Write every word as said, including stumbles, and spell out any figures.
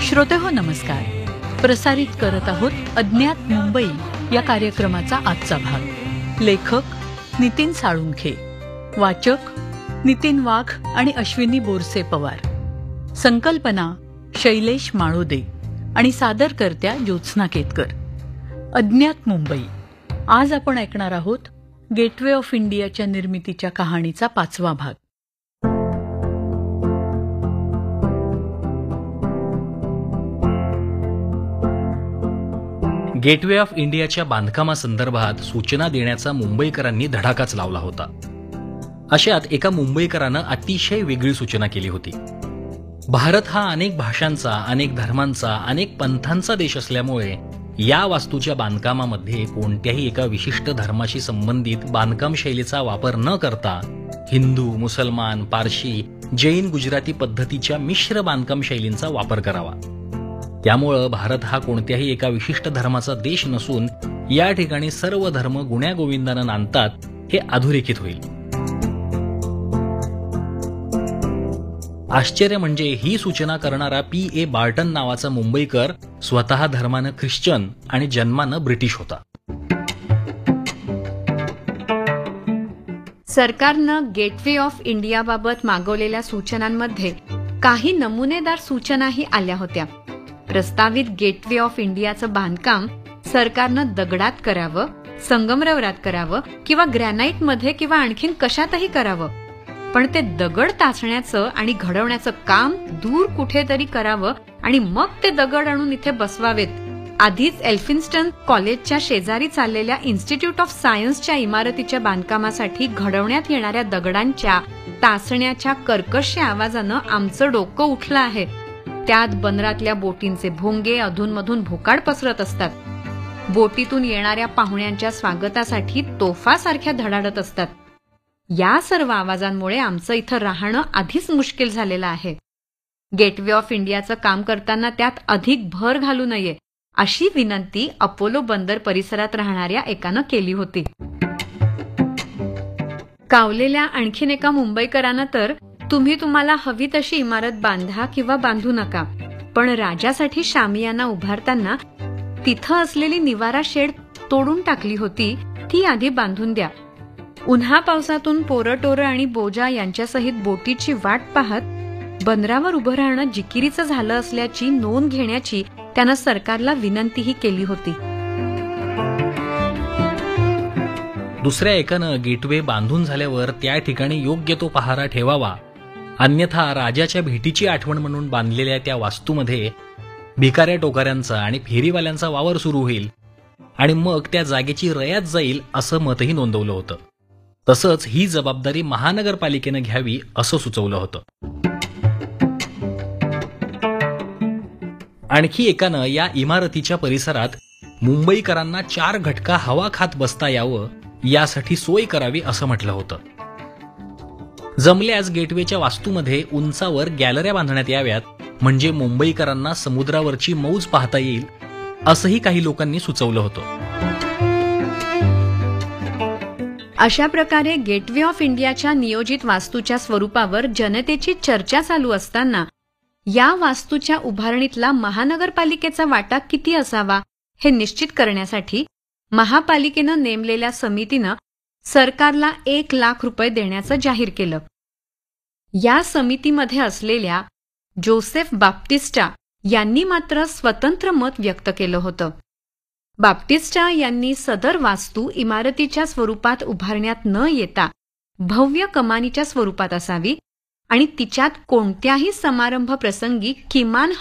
श्रोतेहो नमस्कार. प्रसारित करत आहोत अज्ञात मुंबई या कार्यक्रमाचा आजचा भाग. लेखक नितीन साळुंखे, वाचक नितीन वाघ आणि अश्विनी बोरसे पवार, संकल्पना शैलेश माळोदे आणि सादरकर्त्या ज्योत्स्ना केतकर. अज्ञात मुंबई. आज आपण ऐकणार आहोत गेटवे ऑफ इंडियाच्या निर्मितीच्या कहाणीचा पाचवा भाग. गेटवे ऑफ इंडियाच्या बांधकामासंदर्भात सूचना देण्याचा मुंबईकरांनी धडाकाच लावला होता. अशात एका मुंबईकरानं अतिशय वेगळी सूचना केली होती. भारत हा अनेक भाषांचा, अनेक धर्मांचा, अनेक पंथांचा देश असल्यामुळे या वास्तूच्या बांधकामामध्ये कोणत्याही एका विशिष्ट धर्माशी संबंधित बांधकाम शैलीचा वापर न करता हिंदू, मुसलमान, पारशी, जैन, गुजराती पद्धतीच्या मिश्र बांधकाम शैलींचा वापर करावा. त्यामुळं भारत हा कोणत्याही एका विशिष्ट धर्माचा देश नसून या ठिकाणी सर्व धर्म गुण्यागोविंदानं नांदतात हे अधोरेखित होईल. आश्चर्य म्हणजे ही सूचना करणारा पी ए बार्टन नावाचा मुंबईकर स्वतः धर्मानं ख्रिश्चन आणि जन्मानं ब्रिटिश होता. सरकारनं गेटवे ऑफ इंडियाबाबत मागवलेल्या सूचनांमध्ये काही नमुनेदार सूचनाही आल्या होत्या. प्रस्तावित गेटवे ऑफ इंडियाचं बांधकाम सरकारनं दगडात करावं, संगमरवरात करावं किंवा ग्रॅनाइटमध्ये किंवा आणखीन कशातही करावं, पण ते दगड तासण्याचं आणि घडवण्याचं काम दूर कुठेतरी करावं आणि मग ते दगड आणून इथे बसवावेत. आधीच एल्फिन्स्टन कॉलेजच्या शेजारी चाललेल्या इन्स्टिट्यूट ऑफ सायन्सच्या इमारतीच्या बांधकामासाठी घडवण्यात येणाऱ्या दगडांच्या तासण्याच्या कर्कश आवाजानं आमचं डोकं उठलं आहे. त्यात बंदरातल्या बोटींचे भोंगे अधूनमधून भोकाड पसरत असतात. बोटीतून येणाऱ्या पाहुण्यांच्या स्वागतासाठी तोफासारख्या धडाडत असतात. या सर्व आवाजांमुळे आमचं इथं राहणं आधीच मुश्किल झालेलं आहे. गेटवे ऑफ इंडियाचं काम करताना त्यात अधिक भर घालू नये अशी विनंती अपोलो बंदर परिसरात राहणाऱ्या एकानं केली होती. कावलेल्या आणखीन एका मुंबईकरानं तर तुम्ही तुम्हाला हवी तशी इमारत बांधा किंवा बांधू नका, पण राजासाठी शामियाना उभारताना तिथं असलेली निवारा शेड तोडून टाकली होती ती आधी बांधून द्या. उन्हा पावसातून पोरटोरं आणि बोजा यांच्यासहित बोटीची वाट पाहत बंदरावर उभं राहणं जिकिरीचं झालं असल्याची नोंद घेण्याची त्यानं सरकारला विनंतीही केली होती. दुसऱ्या एकानं गेटवे बांधून झाल्यावर त्या ठिकाणी योग्य तो पहारा ठेवावा, अन्यथा राजाच्या भेटीची आठवण म्हणून बांधलेल्या त्या वास्तूमध्ये भिकाऱ्या टोकाऱ्यांचा आणि फेरीवाल्यांचा वावर सुरू होईल आणि मग त्या जागेची रयात जाईल असं मतही नोंदवलं होतं. तसंच ही जबाबदारी महानगरपालिकेनं घ्यावी असं सुचवलं होतं. आणखी एकानं या इमारतीच्या परिसरात मुंबईकरांना चार घटका हवा खात बसता यावं यासाठी सोय करावी असं म्हटलं होतं. जमल्यास गेटवेच्या वास्तूमध्ये उंचावर गॅलऱ्या बांधण्यात याव्यात, म्हणजे मुंबईकरांना समुद्रावरची मौज पाहता येईल असंही काही लोकांनी सुचवलं होतं. अशा प्रकारे गेटवे ऑफ इंडियाच्या नियोजित वास्तूच्या स्वरूपावर जनतेची चर्चा चालू असताना या वास्तूच्या उभारणीतला महानगरपालिकेचा वाटा किती असावा हे निश्चित करण्यासाठी महापालिकेनं नेमलेल्या समितीनं सरकारला एक लाख रुपये देण्याचं जाहीर केलं. या समितीमध्ये असलेल्या जोसेफ बाप्टिस्टा यांनी मात्र स्वतंत्र मत व्यक्त केलं होतं. बाप्टिस्टा यांनी सदर वास्तू इमारतीच्या स्वरूपात उभारण्यात न येता भव्य कमानीच्या स्वरूपात असावी आणि तिच्यात कोणत्याही समारंभ प्रसंगी किमान